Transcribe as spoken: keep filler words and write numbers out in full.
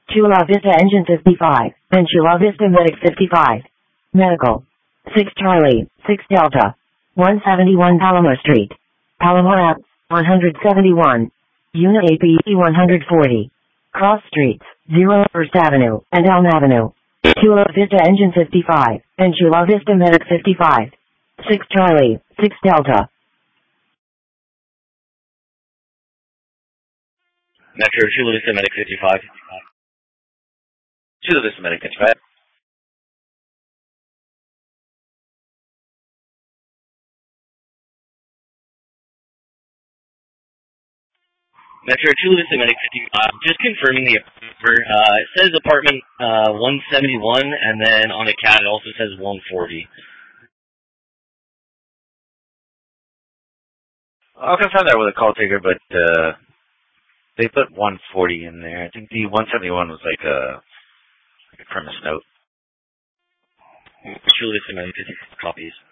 Chula Vista Engine fifty-five, and Chula Vista Medic fifty-five. Medical. six Charlie, six Delta. one seventy-one Palomar Street. Palomar Ave, one seventy-one. Unit A P E one forty. Cross Streets, zero First Avenue, and Elm Avenue. Chula Vista Engine fifty-five, and Chula Vista Medic fifty-five. six Charlie, six Delta. Metro, Chula Vista Medic fifty-five. Chula Vista Medic fifty-five. Metro, Chula Vista Medic fifty-five. Just confirming the number. Uh, it says apartment uh, one seventy-one, and then on the C A D it also says one forty. I'll confirm that with a call taker, but uh, they put one forty in there. I think the one seventy-one was like a, like a premise note. Chula Vista Medic fifty-five copies.